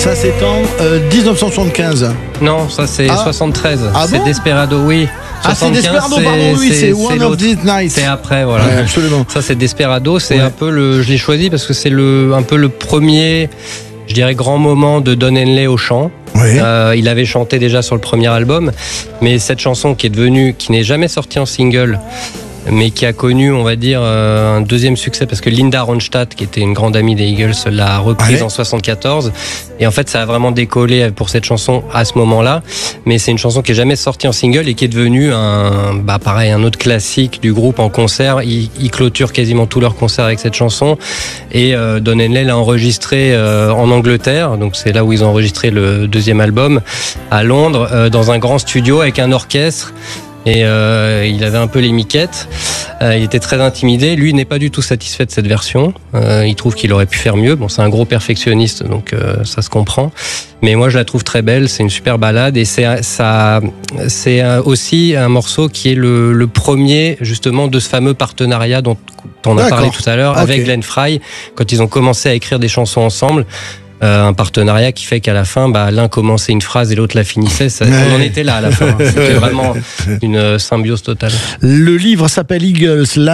Ça c'est en 1975. Non, ça c'est 73. Ah c'est bon Desperado, oui. C'est Desperado, pardon, oui, c'est One of These Nights. C'est après, voilà. Ouais, absolument. Ça c'est Desperado, c'est un peu je l'ai choisi parce que c'est un peu le premier, je dirais, grand moment de Don Henley au chant. Oui. Il avait chanté déjà sur le premier album, mais cette chanson qui n'est jamais sortie en single, mais qui a connu, on va dire, un deuxième succès parce que Linda Ronstadt, qui était une grande amie des Eagles, l'a reprise en 74. Et en fait, ça a vraiment décollé pour cette chanson à ce moment-là. Mais c'est une chanson qui est jamais sortie en single et qui est devenue un autre classique du groupe en concert. Ils clôturent quasiment tous leurs concerts avec cette chanson. Et Don Henley l'a enregistrée en Angleterre. Donc c'est là où ils ont enregistré le deuxième album, à Londres, dans un grand studio avec un orchestre. Et il avait un peu les miquettes, il était très intimidé. Lui n'est pas du tout satisfait de cette version, il trouve qu'il aurait pu faire mieux. Bon, c'est un gros perfectionniste, donc ça se comprend. Mais moi je la trouve très belle, c'est une super balade. Et c'est aussi un morceau qui est le premier justement de ce fameux partenariat dont on a parlé tout à l'heure avec Glenn Frey, quand ils ont commencé à écrire des chansons ensemble. Un partenariat qui fait qu'à la fin, l'un commençait une phrase et l'autre la finissait. On en était là à la fin. C'était vraiment une symbiose totale. Le livre s'appelle Eagles.